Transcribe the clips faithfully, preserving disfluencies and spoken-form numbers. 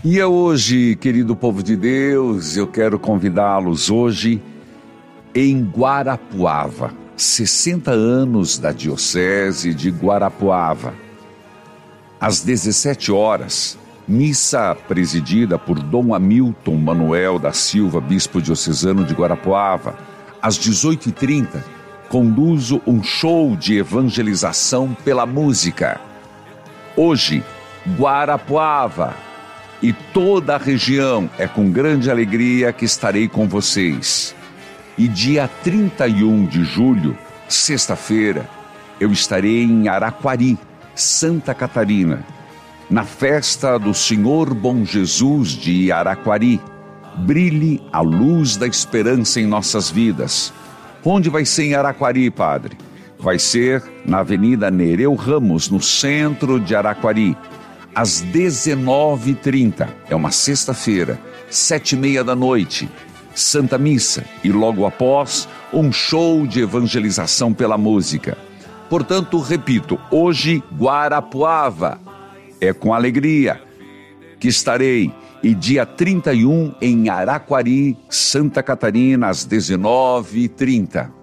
E é hoje, querido povo de Deus, eu quero convidá-los hoje em Guarapuava, sessenta anos da Diocese de Guarapuava. Às dezessete horas, missa presidida por Dom Hamilton Manuel da Silva, bispo diocesano de Guarapuava. Às dezoito e trinta, conduzo um show de evangelização pela música. Hoje, Guarapuava e toda a região, é com grande alegria que estarei com vocês. E dia trinta e um de julho, sexta-feira, eu estarei em Araquari, Santa Catarina, na festa do Senhor Bom Jesus de Araquari. Brilhe a luz da esperança em nossas vidas. Onde vai ser em Araquari, padre? Vai ser na Avenida Nereu Ramos, no centro de Araquari, às dezenove e trinta, é uma sexta-feira, sete e meia da noite, Santa Missa e logo após um show de evangelização pela música. Portanto, repito, hoje Guarapuava, é com alegria que estarei, e dia trinta e um em Araquari, Santa Catarina, às dezenove e trinta.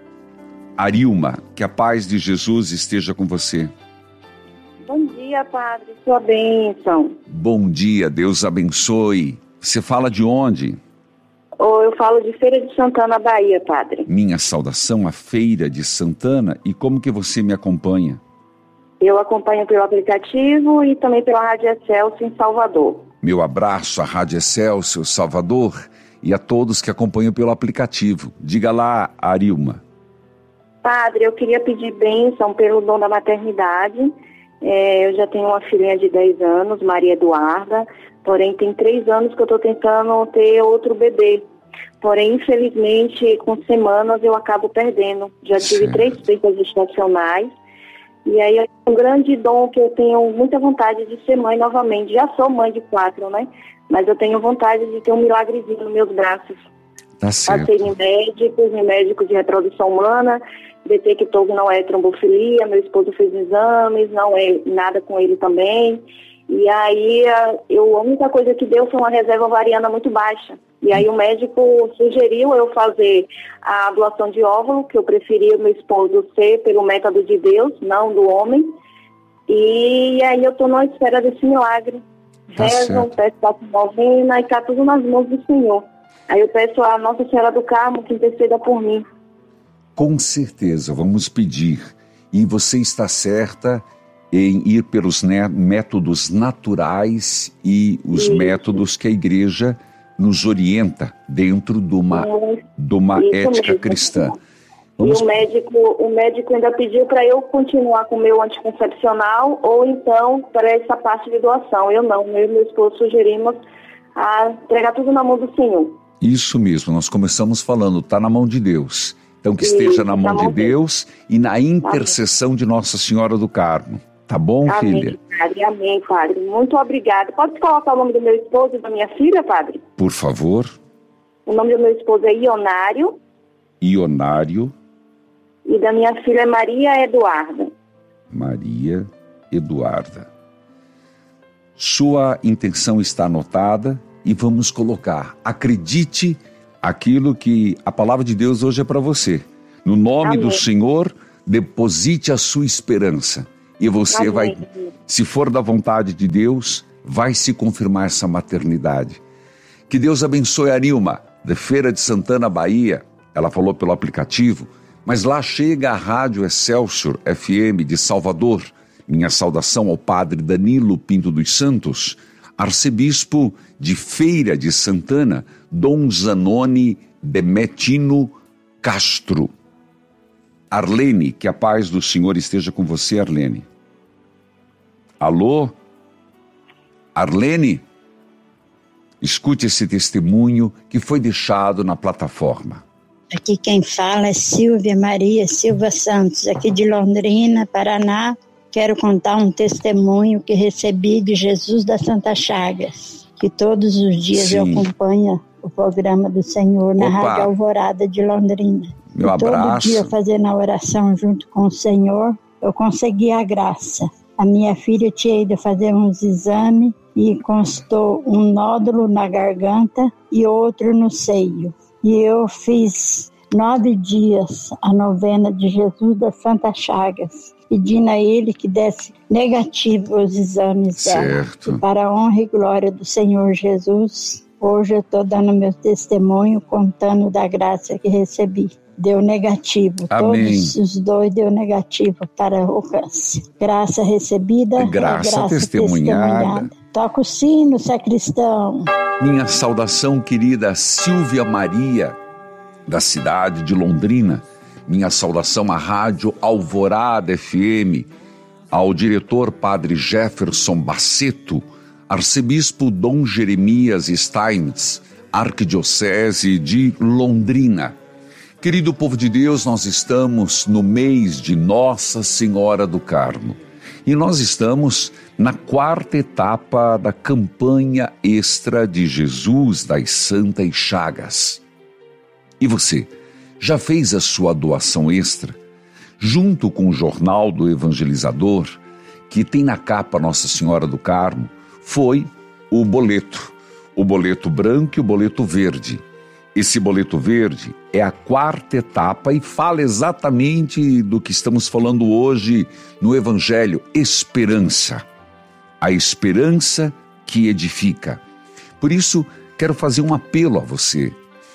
Arilma, que a paz de Jesus esteja com você. Bom dia, padre, sua bênção. Bom dia, Deus abençoe. Você fala de onde? Oh, eu falo de Feira de Santana, Bahia, padre. Minha saudação à Feira de Santana. E como que você me acompanha? Eu acompanho pelo aplicativo e também pela Rádio Excelsior em Salvador. Meu abraço à Rádio Excelsior Salvador e a todos que acompanham pelo aplicativo. Diga lá, Arilma. Padre, eu queria pedir bênção pelo dom da maternidade. É, eu já tenho uma filhinha de dez anos, Maria Eduarda, porém tem três anos que eu estou tentando ter outro bebê. Porém, infelizmente, com semanas eu acabo perdendo. Já tive certo. três perdas gestacionais. E aí é um grande dom que eu tenho muita vontade de ser mãe novamente. Já sou mãe de quatro, né? Mas eu tenho vontade de ter um milagrezinho nos meus braços. Tá certo. Passei em médicos, em médicos de reprodução humana, detectou que não é trombofilia, meu esposo fez exames, não é nada com ele também. E aí eu, a única coisa que deu foi uma reserva ovariana muito baixa. E aí o médico sugeriu eu fazer a doação de óvulo, que eu preferia o meu esposo ser pelo método de Deus, não do homem. E aí eu estou na espera desse milagre. Tá Rezam, peço a novena e está tudo nas mãos do Senhor. Aí eu peço a Nossa Senhora do Carmo que interceda por mim. Com certeza, vamos pedir. E você está certa em ir pelos né, métodos naturais e os Isso. métodos que a igreja nos orienta dentro de uma, de uma ética mesmo. cristã. Vamos... E o médico, o médico ainda pediu para eu continuar com o meu anticoncepcional ou então para essa parte de doação. Eu não, eu e meu esposo sugerimos a entregar tudo na mão do Senhor. Isso mesmo, nós começamos falando, está na mão de Deus. Então que esteja Isso, na mão de Deus e na intercessão Amém. de Nossa Senhora do Carmo. Tá bom, Amém, filha? Padre. Amém, padre. Muito obrigada. Pode colocar o nome do meu esposo e da minha filha, padre? Por favor. O nome do meu esposo é Ionário. Ionário. E da minha filha é Maria Eduarda. Maria Eduarda. Sua intenção está anotada e vamos colocar. Acredite aquilo que a palavra de Deus hoje é para você. No nome Amém. do Senhor, deposite a sua esperança. E você Amém. vai, se for da vontade de Deus, vai se confirmar essa maternidade. Que Deus abençoe a Arilma, de Feira de Santana, Bahia. Ela falou pelo aplicativo, mas lá chega a Rádio Excelsior F M de Salvador. Minha saudação ao padre Danilo Pinto dos Santos, arcebispo de Feira de Santana, Dom Zanoni Demetino Castro. Arlene, que a paz do Senhor esteja com você, Arlene. Alô? Arlene? Escute esse testemunho que foi deixado na plataforma. Aqui quem fala é Silvia Maria Silva Santos, aqui de Londrina, Paraná. Quero contar um testemunho que recebi de Jesus da Santa Chagas, que todos os dias Sim. eu acompanho o programa do Senhor na Opa. Rádio Alvorada de Londrina. Meu e abraço. Todo dia fazendo a oração junto com o Senhor, eu consegui a graça. A minha filha tinha ido fazer uns exames e constou um nódulo na garganta e outro no seio. E eu fiz nove dias a novena de Jesus das Santas Chagas, pedindo a ele que desse negativo os exames certo. dela. E para a honra e glória do Senhor Jesus, hoje eu estou dando meu testemunho, contando da graça que recebi. Deu negativo. Amém. Todos os dois deu negativo para o câncer. Graça recebida, graça, graça testemunhada. testemunhada. Toca o sino, sacristão. Minha saudação, querida Silvia Maria, da cidade de Londrina. Minha saudação à Rádio Alvorada F M, ao diretor Padre Jefferson Baceto, arcebispo Dom Jeremias Steins, arquidiocese de Londrina. Querido povo de Deus, nós estamos no mês de Nossa Senhora do Carmo e nós estamos na quarta etapa da campanha extra de Jesus das Santas Chagas. E você, já fez a sua doação extra? Junto com o Jornal do Evangelizador, que tem na capa Nossa Senhora do Carmo, foi o boleto, o boleto branco e o boleto verde. Esse boleto verde é a quarta etapa e fala exatamente do que estamos falando hoje no Evangelho, esperança. A esperança que edifica. Por isso, quero fazer um apelo a você.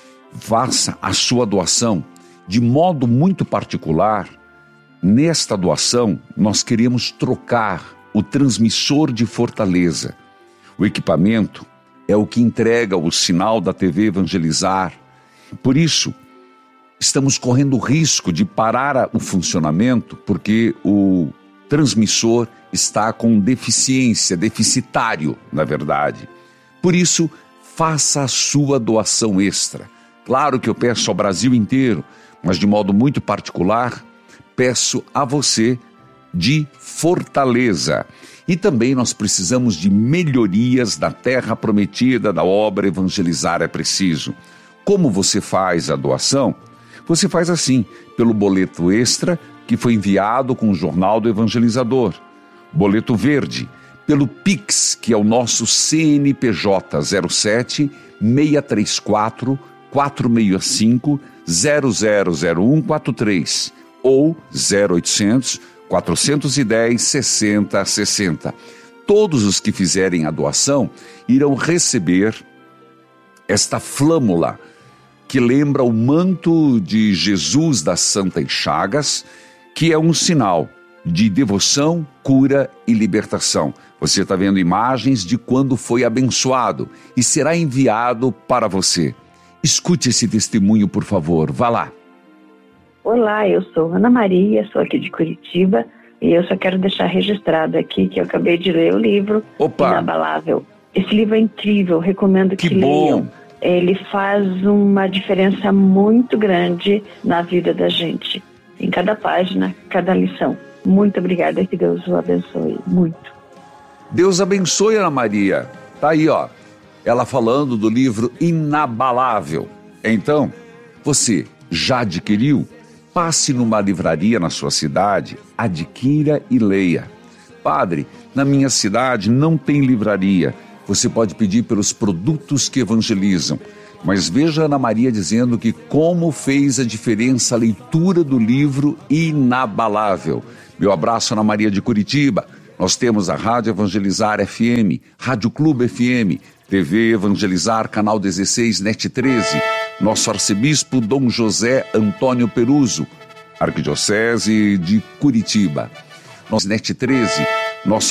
Faça a sua doação de modo muito particular. Nesta doação, nós queremos trocar o transmissor de Fortaleza. O equipamento é o que entrega o sinal da T V Evangelizar. Por isso, estamos correndo o risco de parar o funcionamento porque o transmissor está com deficiência, deficitário, na verdade. Por isso, faça a sua doação extra. Claro que eu peço ao Brasil inteiro, mas de modo muito particular, peço a você de Fortaleza. E também nós precisamos de melhorias da terra prometida, da obra Evangelizar é Preciso. Como você faz a doação? Você faz assim, pelo boleto extra que foi enviado com o Jornal do Evangelizador. Boleto verde, pelo Pix, que é o nosso C N P J zero sete seis três quatro quatro seis cinco zero zero zero um quatro três ou zero oitocentos quatrocentos e dez sessenta sessenta. Todos os que fizerem a doação irão receber esta flâmula que lembra o manto de Jesus das Santas Chagas, que é um sinal de devoção, cura e libertação. Você está vendo imagens de quando foi abençoado e será enviado para você. Escute esse testemunho, por favor. Vá lá. Olá, eu sou Ana Maria, sou aqui de Curitiba e eu só quero deixar registrado aqui que eu acabei de ler o livro Opa. Inabalável. Esse livro é incrível, recomendo que, que leiam. Bom. Ele faz uma diferença muito grande na vida da gente, em cada página, cada lição. Muito obrigada, que Deus o abençoe muito. Deus abençoe, Ana Maria. Tá aí, ó, ela falando do livro Inabalável. Então, você já adquiriu? Passe numa livraria na sua cidade, adquira e leia. Padre, na minha cidade não tem livraria. Você pode pedir pelos produtos que evangelizam. Mas veja a Ana Maria dizendo que como fez a diferença a leitura do livro Inabalável. Meu abraço, Ana Maria de Curitiba. Nós temos a Rádio Evangelizar F M, Rádio Clube F M, T V Evangelizar, Canal dezesseis, Net treze. Nosso arcebispo Dom José Antônio Peruso, arquidiocese de Curitiba. Nosso Net treze, nosso